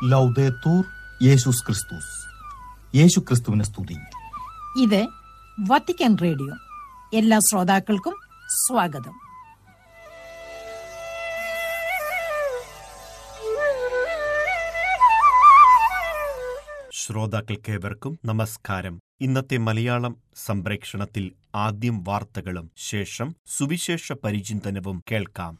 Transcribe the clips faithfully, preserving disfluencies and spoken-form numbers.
ലൗദേത്തൂർ യേശുസ് ക്രിസ്തുസ്. യേശു ക്രിസ്തുവിനെ സ്തുതി. ഇത് വത്തിക്കാൻ റേഡിയോ. എല്ലാ ശ്രോതാക്കൾക്കും സ്വാഗതം. ശ്രോതാക്കൾക്കേവർക്കും നമസ്കാരം. ഇന്നത്തെ മലയാളം സംപ്രേക്ഷണത്തിൽ ആദ്യം വാർത്തകളും ശേഷം സുവിശേഷ പരിചിന്തനവും കേൾക്കാം.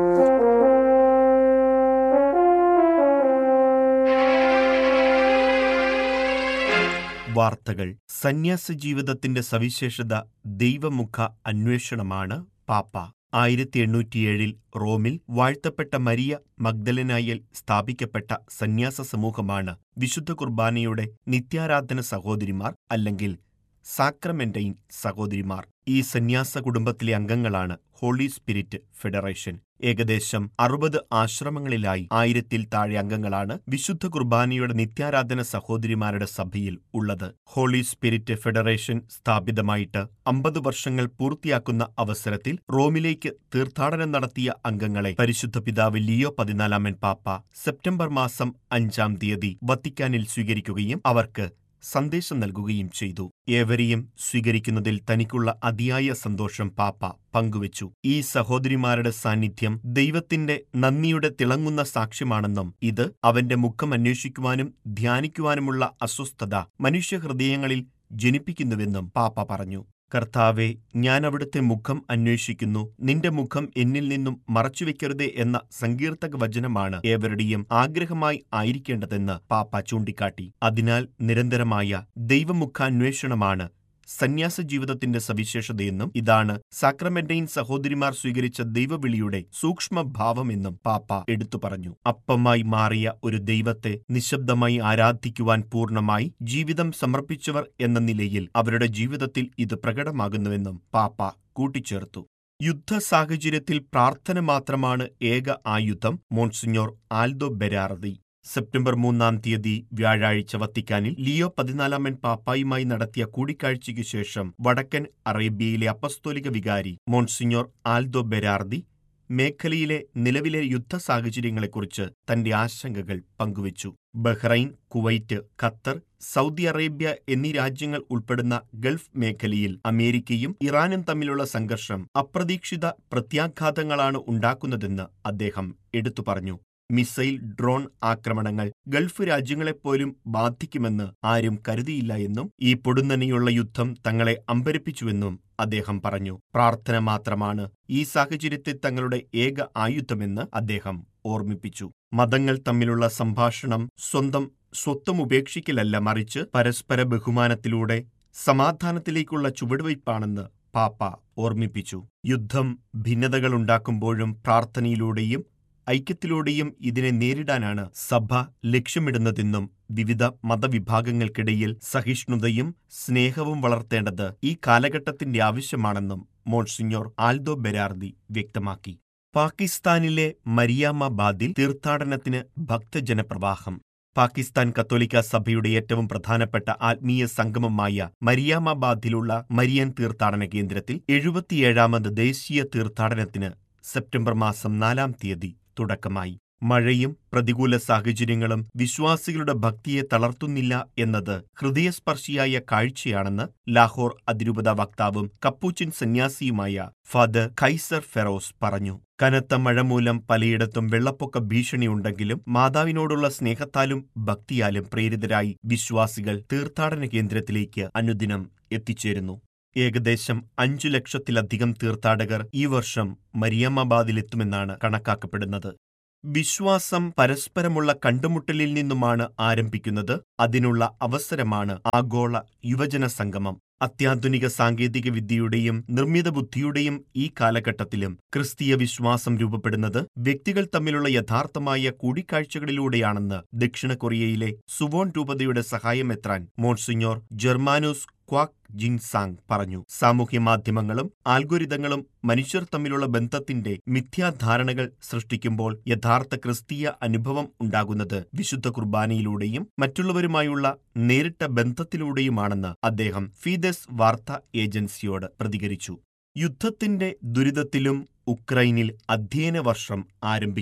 വാർത്തകൾ. സന്യാസ ജീവിതത്തിന്റെ സവിശേഷത ദൈവമുഖ അന്വേഷണമാണ്. പാപ്പ ആയിരത്തി എണ്ണൂറ്റിയേഴിൽ റോമിൽ വാഴ്ത്തപ്പെട്ട മരിയ മഗ്ദലനായിൽ സ്ഥാപിക്കപ്പെട്ട സന്യാസ സമൂഹമാണ് വിശുദ്ധ കുർബാനയുടെ നിത്യാരാധന സഹോദരിമാർ, അല്ലെങ്കിൽ സാക്രമെന്റൈൻ സഹോദരിമാർ. ഈ സന്യാസ കുടുംബത്തിലെ അംഗങ്ങളാണ് ഹോളി സ്പിരിറ്റ് ഫെഡറേഷൻ. ഏകദേശം അറുപത് ആശ്രമങ്ങളിലായി ആയിരത്തിൽ താഴെ അംഗങ്ങളാണ് വിശുദ്ധ കുർബാനയുടെ നിത്യാരാധന സഹോദരിമാരുടെ സഭയിൽ ഉള്ളത്. ഹോളി സ്പിരിറ്റ് ഫെഡറേഷൻ സ്ഥാപിതമായിട്ട് അമ്പത് വർഷങ്ങൾ പൂർത്തിയാക്കുന്ന അവസരത്തിൽ റോമിലേക്ക് തീർത്ഥാടനം നടത്തിയ അംഗങ്ങളെ പരിശുദ്ധ പിതാവ് ലിയോ പതിനാലാമൻ പാപ്പ സെപ്റ്റംബർ മാസം അഞ്ചാം തീയതി വത്തിക്കാനിൽ സ്വീകരിക്കുകയും അവർക്ക് സന്ദേശം നൽകുകയും ചെയ്തു. ഏവരെയും സ്വീകരിക്കുന്നതിൽ തനിക്കുള്ള അതിയായ സന്തോഷം പാപ്പ പങ്കുവച്ചു. ഈ സഹോദരിമാരുടെ സാന്നിധ്യം ദൈവത്തിന്റെ നന്ദിയുടെ തിളങ്ങുന്ന സാക്ഷ്യമാണെന്നും ഇത് അവന്റെ മുഖം അന്വേഷിക്കുവാനും ധ്യാനിക്കുവാനുമുള്ള അസ്വസ്ഥത മനുഷ്യഹൃദയങ്ങളിൽ ജനിപ്പിക്കുന്നുവെന്നും പാപ്പ പറഞ്ഞു. കർത്താവെ, ഞാൻ അവിടുത്തെ മുഖം അന്വേഷിക്കുന്നു, നിന്റെ മുഖം എന്നിൽ നിന്നും മറച്ചുവെക്കരുതേ എന്ന സങ്കീർത്തക വചനമാണ് ഏവരുടെയും ആഗ്രഹമായി ആയിരിക്കേണ്ടതെന്ന് പാപ്പ ചൂണ്ടിക്കാട്ടി. അതിനാൽ നിരന്തരമായ ദൈവമുഖാന്വേഷണമാണ് സന്യാസ ജീവിതത്തിന്റെ സവിശേഷതയെന്നും ഇതാണ് സാക്രമെന്റൈൻ സഹോദരിമാർ സ്വീകരിച്ച ദൈവവിളിയുടെ സൂക്ഷ്മഭാവമെന്നും പാപ്പ എടുത്തു പറഞ്ഞു. അപ്പമായി മാറിയ ഒരു ദൈവത്തെ നിശബ്ദമായി ആരാധിക്കുവാൻ പൂർണ്ണമായി ജീവിതം സമർപ്പിച്ചവർ എന്ന നിലയിൽ അവരുടെ ജീവിതത്തിൽ ഇത് പ്രകടമാകുന്നുവെന്നും പാപ്പ കൂട്ടിച്ചേർത്തു. യുദ്ധ സാഹചര്യത്തിൽ പ്രാർത്ഥന മാത്രമാണ് ഏക ആയുധം. മോൺസിഞ്ഞോർ ആൽദോ ബെരാർദി സെപ്റ്റംബർ മൂന്നാം തീയതി വ്യാഴാഴ്ച വത്തിക്കാനിൽ ലിയോ പതിനാലാമൻ പാപ്പായുമായി നടത്തിയ കൂടിക്കാഴ്ചയ്ക്കു ശേഷം വടക്കൻ അറേബ്യയിലെ അപ്പസ്തോലിക വികാരി മോൺസിഞ്ഞോർ ആൽദോ ബെരാർദി മേഖലയിലെ നിലവിലെ യുദ്ധ സാഹചര്യങ്ങളെക്കുറിച്ച് തന്റെ ആശങ്കകൾ പങ്കുവച്ചു. Bahrain, Kuwait, Qatar, Saudi Arabia എന്നീ രാജ്യങ്ങൾ ഉൾപ്പെടുന്ന ഗൾഫ് മേഖലയിൽ അമേരിക്കയും ഇറാനും തമ്മിലുള്ള സംഘർഷം അപ്രതീക്ഷിത പ്രത്യാഘാതങ്ങളാണ് ഉണ്ടാക്കുന്നതെന്ന് അദ്ദേഹം എടുത്തു പറഞ്ഞു. മിസൈൽ, ഡ്രോൺ ആക്രമണങ്ങൾ ഗൾഫ് രാജ്യങ്ങളെപ്പോലും ബാധിക്കുമെന്ന് ആരും കരുതിയില്ല എന്നും ഈ പൊടുന്നനെയുള്ള യുദ്ധം തങ്ങളെ അമ്പരപ്പിച്ചുവെന്നും അദ്ദേഹം പറഞ്ഞു. പ്രാർത്ഥന മാത്രമാണ് ഈ സാഹചര്യത്തിൽ തങ്ങളുടെ ഏക ആയുധമെന്ന് അദ്ദേഹം ഓർമ്മിപ്പിച്ചു. മതങ്ങൾ തമ്മിലുള്ള സംഭാഷണം സ്വന്തം സ്വത്വം ഉപേക്ഷിക്കലല്ല, മറിച്ച് പരസ്പര ബഹുമാനത്തിലൂടെ സമാധാനത്തിലേക്കുള്ള ചുവടുവയ്പ്പാണെന്ന് പാപ്പ ഓർമ്മിപ്പിച്ചു. യുദ്ധം ഭിന്നതകളുണ്ടാക്കുമ്പോഴും പ്രാർത്ഥനയിലൂടെയും ഐക്യത്തിലൂടെയും ഇതിനെ നേരിടാനാണ് സഭ ലക്ഷ്യമിടുന്നതെന്നും വിവിധ മതവിഭാഗങ്ങൾക്കിടയിൽ സഹിഷ്ണുതയും സ്നേഹവും വളർത്തേണ്ടത് ഈ കാലഘട്ടത്തിന്റെ ആവശ്യമാണെന്നും മോൺസിഞ്ഞോർ ആൽദോ ബെരാർദി വ്യക്തമാക്കി. പാകിസ്ഥാനിലെ മരിയാമാബാദിൽ തീർത്ഥാടനത്തിന് ഭക്തജനപ്രവാഹം. പാകിസ്ഥാൻ കത്തോലിക്ക സഭയുടെ ഏറ്റവും പ്രധാനപ്പെട്ട ആത്മീയ സംഗമമായ മരിയാമാബാദിലുള്ള മരിയൻ തീർത്ഥാടന കേന്ദ്രത്തിൽ എഴുപത്തിയേഴാമത് ദേശീയ തീർത്ഥാടനത്തിന് സെപ്റ്റംബർ മാസം നാലാം തീയതി തുടക്കമായി. മഴയും പ്രതികൂല സാഹചര്യങ്ങളും വിശ്വാസികളുടെ ഭക്തിയെ തളർത്തുന്നില്ല എന്നത് ഹൃദയസ്പർശിയായ കാഴ്ചയാണെന്ന് ലാഹോർ അതിരൂപത വക്താവും കപ്പൂച്ചിൻ സന്യാസിയുമായ ഫാദർ ഖൈസർ ഫെറോസ് പറഞ്ഞു. കനത്ത മഴ മൂലം പലയിടത്തും വെള്ളപ്പൊക്ക ഭീഷണിയുണ്ടെങ്കിലും മാതാവിനോടുള്ള സ്നേഹത്താലും ഭക്തിയാലും പ്രേരിതരായി വിശ്വാസികൾ തീർത്ഥാടന കേന്ദ്രത്തിലേക്ക് അനുദിനം എത്തിച്ചേരുന്നു. ഏകദേശം അഞ്ചു ലക്ഷത്തിലധികം തീർത്ഥാടകർ ഈ വർഷം മരിയമ്മാബാദിലെത്തുമെന്നാണ് കണക്കാക്കപ്പെടുന്നത്. വിശ്വാസം പരസ്പരമുള്ള കണ്ടുമുട്ടലിൽ നിന്നുമാണ് ആരംഭിക്കുന്നത്. അതിനുള്ള അവസരമാണ് ആഗോള യുവജന സംഗമം. അത്യാധുനിക സാങ്കേതിക വിദ്യയുടെയും നിർമ്മിത ബുദ്ധിയുടെയും ഈ കാലഘട്ടത്തിലും ക്രിസ്തീയ വിശ്വാസം രൂപപ്പെടുന്നത് വ്യക്തികൾ തമ്മിലുള്ള യഥാർത്ഥമായ കൂടിക്കാഴ്ചകളിലൂടെയാണെന്ന് ദക്ഷിണ കൊറിയയിലെ സുവോൺ രൂപതയുടെ സഹായമെത്രാൻ മോൺസിഞ്ഞോർ ജെർമാനൂസ് ക്വാക് ജിൻസാങ് പറഞ്ഞു. സാമൂഹ്യ മാധ്യമങ്ങളും ആൽഗോരിതങ്ങളും മനുഷ്യർ തമ്മിലുള്ള ബന്ധത്തിന്റെ മിഥ്യാധാരണകൾ സൃഷ്ടിക്കുമ്പോൾ യഥാർത്ഥ ക്രിസ്തീയ അനുഭവം ഉണ്ടാകുന്നത് വിശുദ്ധ കുർബാനയിലൂടെയും മറ്റുള്ളവരുമായുള്ള നേരിട്ട ബന്ധത്തിലൂടെയുമാണെന്ന് അദ്ദേഹം ഫീദസ് വാർത്താ ഏജൻസിയോട് പ്രതികരിച്ചു. യുദ്ധത്തിന്റെ ദുരിതത്തിലും ഉക്രൈനിൽ അധ്യയന വർഷം ആരംഭിച്ചു.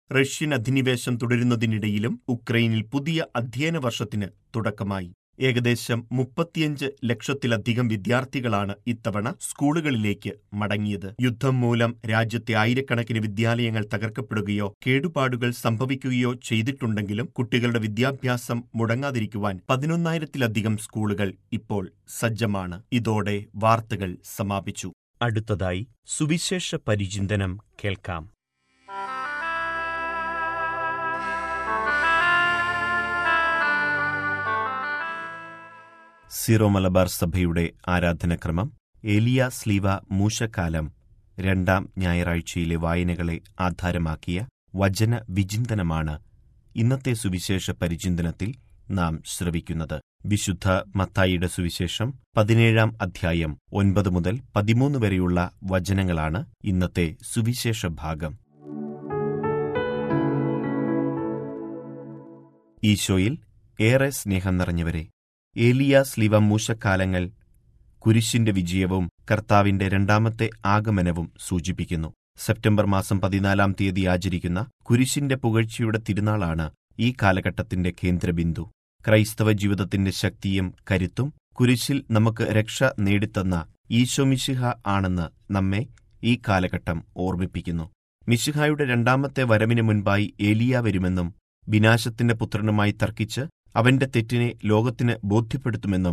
റഷ്യൻ അധിനിവേശം തുടരുന്നതിനിടയിലും ഉക്രൈനിൽ പുതിയ അധ്യയന വർഷത്തിന് തുടക്കമായി. ഏകദേശം മുപ്പത്തിയഞ്ച് ലക്ഷത്തിലധികം വിദ്യാർത്ഥികളാണ് ഇത്തവണ സ്കൂളുകളിലേക്ക് മടങ്ങിയത്. യുദ്ധം മൂലം രാജ്യത്തെ ആയിരക്കണക്കിന് വിദ്യാലയങ്ങൾ തകർക്കപ്പെടുകയോ കേടുപാടുകൾ സംഭവിക്കുകയോ ചെയ്തിട്ടുണ്ടെങ്കിലും കുട്ടികളുടെ വിദ്യാഭ്യാസം മുടങ്ങാതിരിക്കുവാൻ പതിനൊന്നായിരത്തിലധികം സ്കൂളുകൾ ഇപ്പോൾ സജ്ജമാണ്. ഇതോടെ വാർത്തകൾ സമാപിച്ചു. അടുത്തതായി സുവിശേഷ പരിചിന്തനം കേൾക്കാം. സീറോ മലബാർ സഭയുടെ ആരാധനക്രമം ഏലിയ സ്ലീവ മൂശക്കാലം രണ്ടാം ഞായറാഴ്ചയിലെ വായനകളെ ആധാരമാക്കിയ വചന വിചിന്തനമാണ് ഇന്നത്തെ സുവിശേഷ പരിചിന്തനത്തിൽ നാം ശ്രവിക്കുന്നത്. വിശുദ്ധ മത്തായിയുടെ സുവിശേഷം പതിനേഴാം അധ്യായം ഒൻപത് മുതൽ പതിമൂന്ന് വരെയുള്ള വചനങ്ങളാണ് ഇന്നത്തെ സുവിശേഷ ഭാഗം. ഈശോയിൽ ഏറെ സ്നേഹം നിറഞ്ഞവരെ, ഏലിയ സ്ലീവ മൂശക്കാലങ്ങൾ കുരിശിന്റെ വിജയവും കർത്താവിന്റെ രണ്ടാമത്തെ ആഗമനവും സൂചിപ്പിക്കുന്നു. സെപ്റ്റംബർ മാസം പതിനാലാം തീയതി ആചരിക്കുന്ന കുരിശിന്റെ പുകഴ്ചയുടെ തിരുനാളാണ് ഈ കാലഘട്ടത്തിന്റെ കേന്ദ്രബിന്ദു. ക്രൈസ്തവ ജീവിതത്തിന്റെ ശക്തിയും കരുത്തും കുരിശിൽ നമുക്ക് രക്ഷ നേടിത്തന്ന ഈശോ മിശിഹ ആണെന്ന് നമ്മെ ഈ കാലഘട്ടം ഓർമ്മിപ്പിക്കുന്നു. മിശിഹായുടെ രണ്ടാമത്തെ വരവിന് മുൻപായി ഏലിയ വരുമെന്നും വിനാശത്തിന്റെ പുത്രനുമായി തർക്കിച്ച് അവന്റെ തെറ്റിനെ ലോകത്തിന് ബോധ്യപ്പെടുത്തുമെന്നും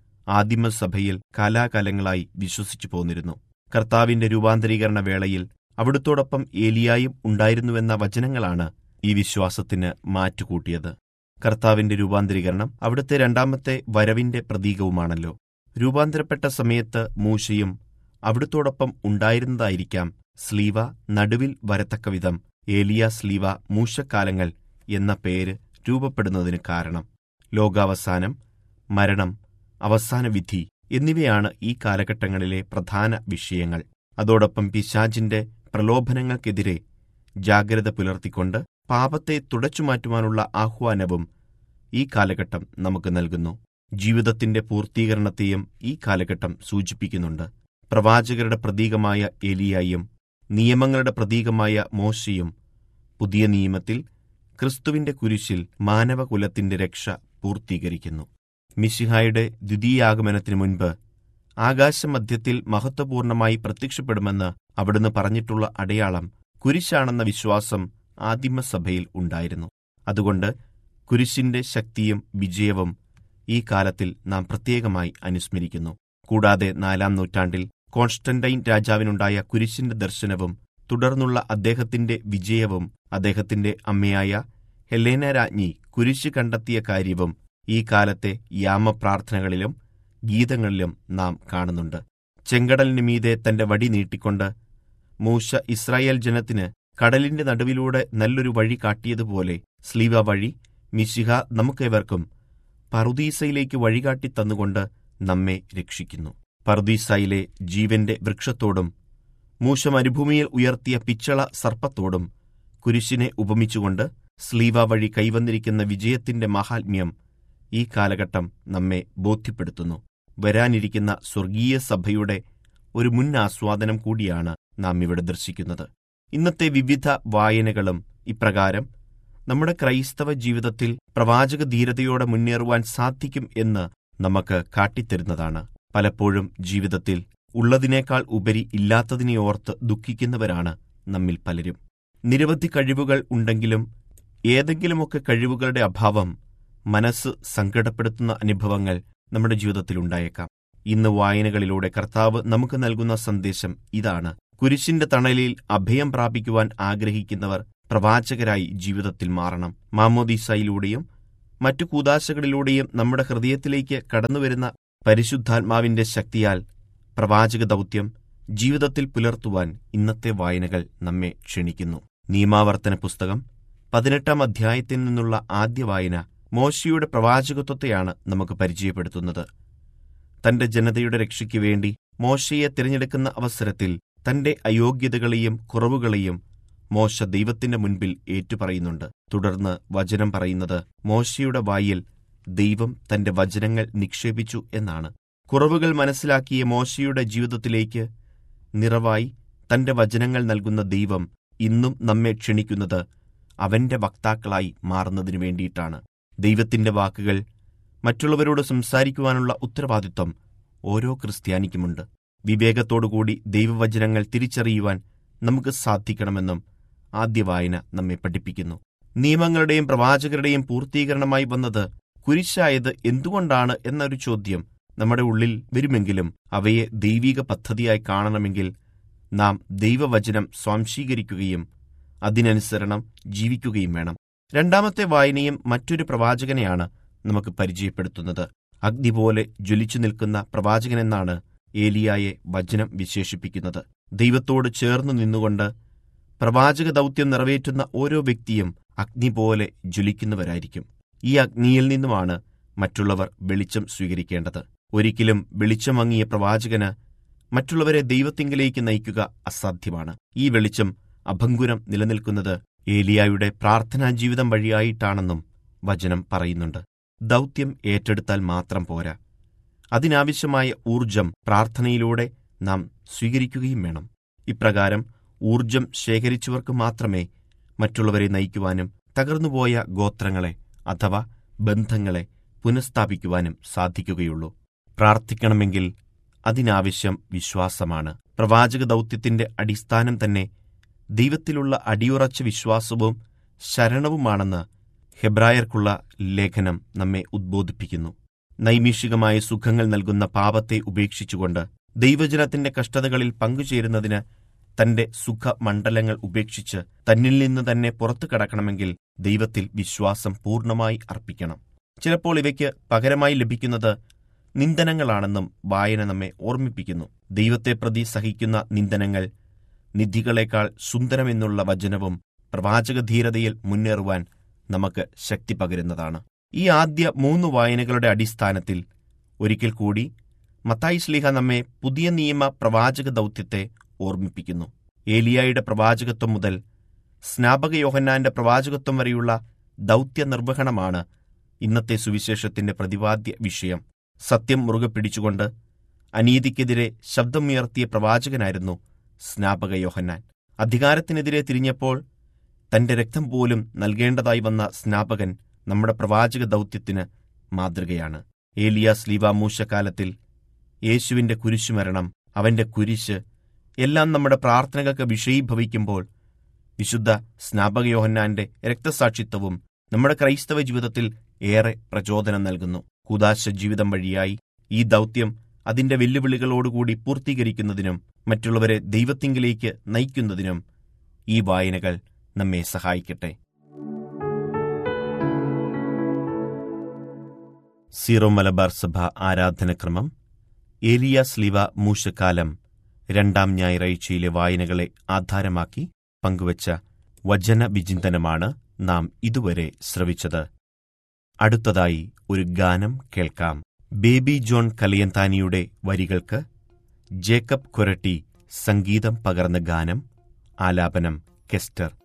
ആദിമസഭയിൽ കാലാകാലങ്ങളായി വിശ്വസിച്ചു പോന്നിരുന്നു. കർത്താവിന്റെ രൂപാന്തരീകരണ വേളയിൽ അവിടുത്തോടൊപ്പം ഏലിയായും ഉണ്ടായിരുന്നുവെന്ന വചനങ്ങളാണ് ഈ വിശ്വാസത്തിന് മാറ്റുകൂട്ടിയത്. കർത്താവിന്റെ രൂപാന്തരീകരണം അവിടുത്തെ രണ്ടാമത്തെ വരവിന്റെ പ്രതീകവുമാണല്ലോ. രൂപാന്തരപ്പെട്ട സമയത്ത് മൂശയും അവിടുത്തോടൊപ്പം ഉണ്ടായിരുന്നതായിരിക്കാം സ്ലീവ നടുവിൽ വരത്തക്കവിധം ഏലിയ സ്ലീവ മൂശക്കാലങ്ങൾ എന്ന പേര് രൂപപ്പെടുന്നതിന് കാരണം. ലോകാവസാനം, മരണം, അവസാന വിധി എന്നിവയാണ് ഈ കാലഘട്ടങ്ങളിലെ പ്രധാന വിഷയങ്ങൾ. അതോടൊപ്പം പിശാചിന്റെ പ്രലോഭനങ്ങൾക്കെതിരെ ജാഗ്രത പുലർത്തിക്കൊണ്ട് പാപത്തെ തുടച്ചുമാറ്റുവാനുള്ള ആഹ്വാനവും ഈ കാലഘട്ടം നമുക്ക് നൽകുന്നു. ജീവിതത്തിന്റെ പൂർത്തീകരണത്തെയും ഈ കാലഘട്ടം സൂചിപ്പിക്കുന്നുണ്ട്. പ്രവാചകരുടെ പ്രതീകമായ ഏലിയായും നിയമങ്ങളുടെ പ്രതീകമായ മോശയും പുതിയ നിയമത്തിൽ ക്രിസ്തുവിന്റെ കുരിശിൽ മാനവകുലത്തിന്റെ രക്ഷ പൂർത്തീകരിക്കുന്നു. മിശിഹായുടെ ദ്വിതീയാഗമനത്തിനു മുൻപ് ആകാശമധ്യത്തിൽ മഹത്വപൂർണമായി പ്രത്യക്ഷപ്പെടുമെന്ന് അവിടുന്ന് പറഞ്ഞിട്ടുള്ള അടയാളം കുരിശാണെന്ന വിശ്വാസം ആദിമസഭയിൽ ഉണ്ടായിരുന്നു. അതുകൊണ്ട് കുരിശിന്റെ ശക്തിയും വിജയവും ഈ കാലത്തിൽ നാം പ്രത്യേകമായി അനുസ്മരിക്കുന്നു. കൂടാതെ നാലാം നൂറ്റാണ്ടിൽ കോൺസ്റ്റന്റൈൻ രാജാവിനുണ്ടായ കുരിശിന്റെ ദർശനവും തുടർന്നുള്ള അദ്ദേഹത്തിന്റെ വിജയവും അദ്ദേഹത്തിന്റെ അമ്മയായ ഹെലേന രാജ്ഞി കുരിശ് കണ്ടെത്തിയ കാര്യവും ഈ കാലത്തെ യാമപ്രാർത്ഥനകളിലും ഗീതങ്ങളിലും നാം കാണുന്നുണ്ട്. ചെങ്കടലിന് മീതെ തന്റെ വടി നീട്ടിക്കൊണ്ട് മൂശ ഇസ്രായേൽ ജനത്തിന് കടലിന്റെ നടുവിലൂടെ നല്ലൊരു വഴി കാട്ടിയതുപോലെ സ്ലീവ വഴി മിശിഹ നമുക്കേവർക്കും പറുദീസയിലേക്ക് വഴികാട്ടി തന്നുകൊണ്ട് നമ്മെ രക്ഷിക്കുന്നു. പറുദീസയിലെ ജീവന്റെ വൃക്ഷത്തോടും മൂശ മരുഭൂമിയിൽ ഉയർത്തിയ പിച്ചള സർപ്പത്തോടും കുരിശിനെ ഉപമിച്ചുകൊണ്ട് സ്ലീവ വഴി കൈവന്നിരിക്കുന്ന വിജയത്തിന്റെ മഹാത്മ്യം ഈ കാലഘട്ടം നമ്മെ ബോധ്യപ്പെടുത്തുന്നു. വരാനിരിക്കുന്ന സ്വർഗീയ സഭയുടെ ഒരു മുൻ ആസ്വാദനം കൂടിയാണ് നാം ഇവിടെ ദർശിക്കുന്നത്. ഇന്നത്തെ വിവിധ വായനകളും ഇപ്രകാരം നമ്മുടെ ക്രൈസ്തവ ജീവിതത്തിൽ പ്രവാചക ധീരതയോടെ മുന്നേറുവാൻ സാധിക്കും എന്ന് നമുക്ക് കാട്ടിത്തരുന്നതാണ്. പലപ്പോഴും ജീവിതത്തിൽ ഉള്ളതിനേക്കാൾ ഉപരി ഇല്ലാത്തതിനെ ഓർത്ത് ദുഃഖിക്കുന്നവരാണ് നമ്മിൽ പലരും. നിരവധി കഴിവുകൾ ഉണ്ടെങ്കിലും ഏതെങ്കിലുമൊക്കെ കഴിവുകളുടെ അഭാവം മനസ്സ് സങ്കടപ്പെടുത്തുന്ന അനുഭവങ്ങൾ നമ്മുടെ ജീവിതത്തിൽ ഉണ്ടായേക്കാം. ഇന്ന് വായനകളിലൂടെ കർത്താവ് നമുക്ക് നൽകുന്ന സന്ദേശം ഇതാണ്: കുരിശിന്റെ തണലിൽ അഭയം പ്രാപിക്കുവാൻ ആഗ്രഹിക്കുന്നവർ പ്രവാചകരായി ജീവിതത്തിൽ മാറണം. മാമോദീസയിലൂടെയും മറ്റു കൂദാശകളിലൂടെയും നമ്മുടെ ഹൃദയത്തിലേക്ക് കടന്നുവരുന്ന പരിശുദ്ധാത്മാവിന്റെ ശക്തിയാൽ പ്രവാചക ദൗത്യം ജീവിതത്തിൽ പുലർത്തുവാൻ ഇന്നത്തെ വായനകൾ നമ്മെ ക്ഷണിക്കുന്നു. നിയമാവർത്തന പുസ്തകം പതിനെട്ടാം അധ്യായത്തിൽ നിന്നുള്ള ആദ്യ വായന മോശയുടെ പ്രവാചകത്വത്തെയാണ് നമുക്ക് പരിചയപ്പെടുത്തുന്നത്. തന്റെ ജനതയുടെ രക്ഷയ്ക്ക് വേണ്ടി മോശയെ തിരഞ്ഞെടുക്കുന്ന അവസരത്തിൽ തന്റെ അയോഗ്യതകളെയും കുറവുകളെയും മോശ ദൈവത്തിന്റെ മുൻപിൽ ഏറ്റുപറയുന്നുണ്ട്. തുടർന്ന് വചനം പറയുന്നത് മോശയുടെ വായിൽ ദൈവം തന്റെ വചനങ്ങൾ നിക്ഷേപിച്ചു എന്നാണ്. കുറവുകൾ മനസ്സിലാക്കിയ മോശയുടെ ജീവിതത്തിലേക്ക് നിറവായി തന്റെ വചനങ്ങൾ നൽകുന്ന ദൈവം ഇന്നും നമ്മെ ക്ഷണിക്കുന്നത് അവന്റെ വക്താക്കളായി മാറുന്നതിനു വേണ്ടിയിട്ടാണ്. ദൈവത്തിന്റെ വാക്കുകൾ മറ്റുള്ളവരോട് സംസാരിക്കുവാനുള്ള ഉത്തരവാദിത്വം ഓരോ ക്രിസ്ത്യാനിക്കുമുണ്ട്. വിവേകത്തോടുകൂടി ദൈവവചനങ്ങൾ തിരിച്ചറിയുവാൻ നമുക്ക് സാധിക്കണമെന്നും ആദ്യ വായന നമ്മെ പഠിപ്പിക്കുന്നു. നിയമങ്ങളുടെയും പ്രവാചകരുടെയും പൂർത്തീകരണമായി വന്നത് കുരിശായത് എന്തുകൊണ്ടാണ് എന്നൊരു ചോദ്യം നമ്മുടെ ഉള്ളിൽ വരുമെങ്കിലും അവയെ ദൈവിക പദ്ധതിയായി കാണണമെങ്കിൽ നാം ദൈവവചനം സ്വാംശീകരിക്കുകയും അതിനനുസരണം ജീവിക്കുകയും വേണം. രണ്ടാമത്തെ വായനയും മറ്റൊരു പ്രവാചകനെയാണ് നമുക്ക് പരിചയപ്പെടുത്തുന്നത്. അഗ്നി പോലെ ജ്വലിച്ചു നിൽക്കുന്ന പ്രവാചകനെന്നാണ് ഏലിയായെ വചനം വിശേഷിപ്പിക്കുന്നത്. ദൈവത്തോട് ചേർന്നു നിന്നുകൊണ്ട് പ്രവാചക ദൗത്യം നിറവേറ്റുന്ന ഓരോ വ്യക്തിയും അഗ്നി പോലെ ജ്വലിക്കുന്നവരായിരിക്കും. ഈ അഗ്നിയിൽ നിന്നുമാണ് മറ്റുള്ളവർ വെളിച്ചം സ്വീകരിക്കേണ്ടത്. ഒരിക്കലും വെളിച്ചം മങ്ങിയ പ്രവാചകന് മറ്റുള്ളവരെ ദൈവത്തിങ്കിലേക്ക് നയിക്കുക അസാധ്യമാണ്. ഈ വെളിച്ചം അഭംഗുരം നിലനിൽക്കുന്നത് ഏലിയായുടെ പ്രാർത്ഥനാ ജീവിതം വഴിയായിട്ടാണെന്നും വചനം പറയുന്നുണ്ട്. ദൗത്യം ഏറ്റെടുത്താൽ മാത്രം പോരാ, അതിനാവശ്യമായ ഊർജം പ്രാർത്ഥനയിലൂടെ നാം സ്വീകരിക്കുകയും വേണം. ഇപ്രകാരം ഊർജം ശേഖരിച്ചവർക്ക് മാത്രമേ മറ്റുള്ളവരെ നയിക്കുവാനും തകർന്നുപോയ ഗോത്രങ്ങളെ അഥവാ ബന്ധങ്ങളെ പുനഃസ്ഥാപിക്കുവാനും സാധിക്കുകയുള്ളൂ. പ്രാർത്ഥിക്കണമെങ്കിൽ അതിനാവശ്യം വിശ്വാസമാണ്. പ്രവാചക ദൗത്യത്തിന്റെ അടിസ്ഥാനം തന്നെ ദൈവത്തിലുള്ള അടിയുറച്ച വിശ്വാസവും ശരണവുമാണെന്ന് ഹെബ്രായർക്കുള്ള ലേഖനം നമ്മെ ഉദ്ബോധിപ്പിക്കുന്നു. നൈമിഷികമായ സുഖങ്ങൾ നൽകുന്ന പാപത്തെ ഉപേക്ഷിച്ചുകൊണ്ട് ദൈവജനത്തിന്റെ കഷ്ടതകളിൽ പങ്കുചേരുന്നതിന് തന്റെ സുഖമണ്ഡലങ്ങൾ ഉപേക്ഷിച്ച് തന്നിൽ നിന്ന് തന്നെ പുറത്തു കടക്കണമെങ്കിൽ ദൈവത്തിൽ വിശ്വാസം പൂർണ്ണമായി അർപ്പിക്കണം. ചിലപ്പോൾ ഇവയ്ക്ക് പകരമായി ലഭിക്കുന്നത് നിന്ദനങ്ങളാണെന്നും വായന നമ്മെ ഓർമ്മിപ്പിക്കുന്നു. ദൈവത്തെ പ്രതി സഹിക്കുന്ന നിന്ദനങ്ങൾ നിധികളേക്കാൾ സുന്ദരമെന്നുള്ള വചനവും പ്രവാചകധീരതയിൽ മുന്നേറുവാൻ നമുക്ക് ശക്തി പകരുന്നതാണ്. ഈ ആദ്യ മൂന്ന് വായനകളുടെ അടിസ്ഥാനത്തിൽ ഒരിക്കൽ കൂടി മത്തായി ശ്ലീഹ നമ്മെ പുതിയ നിയമ പ്രവാചക ദൗത്യത്തെ ഓർമ്മിപ്പിക്കുന്നു. ഏലിയായുടെ പ്രവാചകത്വം മുതൽ സ്നാപക യോഹന്നാന്റെ പ്രവാചകത്വം വരെയുള്ള ദൗത്യ നിർവഹണമാണ് ഇന്നത്തെ സുവിശേഷത്തിന്റെ പ്രതിപാദ്യ വിഷയം. സത്യം മുറുകെ പിടിച്ചുകൊണ്ട് അനീതിക്കെതിരെ ശബ്ദമുയർത്തിയ പ്രവാചകനായിരുന്നു സ്നാപക യോഹന്നാൻ. അധികാരത്തിനെതിരെ തിരിഞ്ഞപ്പോൾ തന്റെ രക്തം പോലും നൽകേണ്ടതായി വന്ന സ്നാപകൻ നമ്മുടെ പ്രവാചക ദൗത്യത്തിന് മാതൃകയാണ്. ഏലിയ സ്ലീവ മൂശക്കാലത്തിൽ യേശുവിന്റെ കുരിശുമരണം, അവന്റെ കുരിശ് എല്ലാം നമ്മുടെ പ്രാർത്ഥനകൾക്ക് വിഷയീഭവിക്കുമ്പോൾ വിശുദ്ധ സ്നാപക യോഹന്നാന്റെ രക്തസാക്ഷിത്വവും നമ്മുടെ ക്രൈസ്തവ ജീവിതത്തിൽ ഏറെ പ്രചോദനം നൽകുന്നു. കൂദാശ ജീവിതം വഴിയായി ഈ ദൗത്യം അതിന്റെ വെല്ലുവിളികളോടുകൂടി പൂർത്തീകരിക്കുന്നതിനും മറ്റുള്ളവരെ ദൈവത്തിങ്കിലേക്ക് നയിക്കുന്നതിനും ഈ വായനകൾ നമ്മെ സഹായിക്കട്ടെ. സീറോ മലബാർ സഭ ആരാധനക്രമം ഏലിയ സ്ലീവ മൂശക്കാലം രണ്ടാം ഞായറാഴ്ചയിലെ വായനകളെ ആധാരമാക്കി പങ്കുവച്ച വചന വിചിന്തനമാണ് നാം ഇതുവരെ ശ്രവിച്ചത്. അടുത്തതായി ഒരു ഗാനം കേൾക്കാം. ബേബി ജോൺ കലിയന്താനിയുടെ വരികൾക്ക് ജേക്കബ് കൊരട്ടി സംഗീതം പകർന്ന ഗാനം. ആലാപനം കെസ്റ്റർ.